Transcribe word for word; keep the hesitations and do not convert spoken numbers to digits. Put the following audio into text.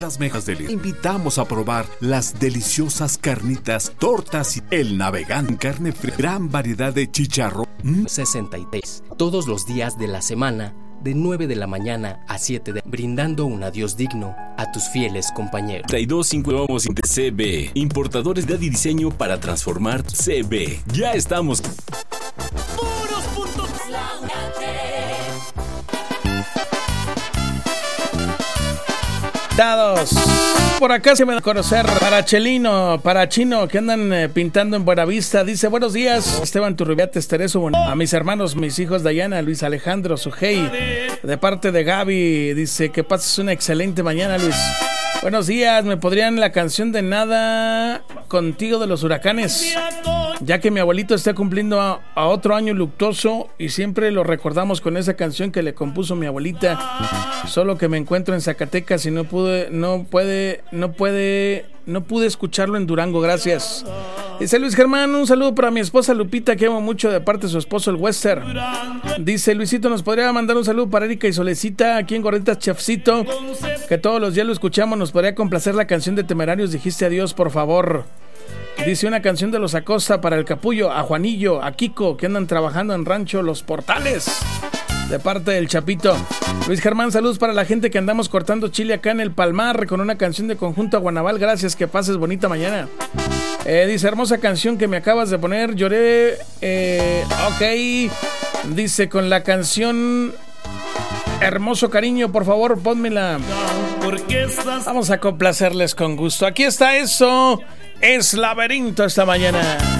Las mejas del invitamos a probar las deliciosas carnitas, tortas y el navegante carne fría, gran variedad de chicharrón. Mm. sesenta y tres. Todos los días de la semana, de nueve de la mañana a siete de brindando un adiós digno a tus fieles compañeros. treinta y dos cinco C B, importadores de diseño para transformar C B. Ya estamos. Puros puntos. Dados. Por acá se me da a conocer para Chelino, para Chino, que andan eh, pintando en Buenavista. Dice, buenos días, Esteban Turrubiates, Tereso, a mis hermanos, mis hijos Dayana, Luis Alejandro, Sujei, de parte de Gaby. Dice, que pases una excelente mañana, Luis. Buenos días, ¿me podrían la canción de Nada Contigo de los Huracanes? Ya que mi abuelito está cumpliendo a, a otro año luctuoso y siempre lo recordamos con esa canción que le compuso mi abuelita. Solo que me encuentro en Zacatecas y no pude, no puede, no puede, no pude escucharlo en Durango. Gracias. Dice Luis Germán, un saludo para mi esposa Lupita, que amo mucho, de parte de su esposo el Wester. Dice Luisito, ¿nos podría mandar un saludo para Erika y Solecita aquí en Gorditas Chefcito? Que todos los días lo escuchamos. ¿Nos podría complacer la canción de Temerarios? Dijiste adiós, por favor. Dice una canción de los Acosta para el Capullo, a Juanillo, a Kiko, que andan trabajando en Rancho Los Portales, de parte del Chapito. Luis Germán, saludos para la gente que andamos cortando chile acá en el Palmar con una canción de Conjunto Guanaval. Gracias, que pases bonita mañana. Eh, dice, hermosa canción que me acabas de poner, lloré. Eh, ok. Dice, con la canción Hermoso Cariño, por favor, pónmela. Vamos a complacerles con gusto. Aquí está eso. Es Laberinto esta mañana.